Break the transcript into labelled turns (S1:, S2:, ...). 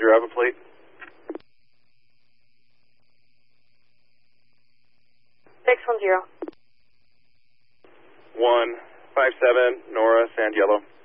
S1: have a plate?
S2: 610.
S1: 157, Nora, Sand Yellow.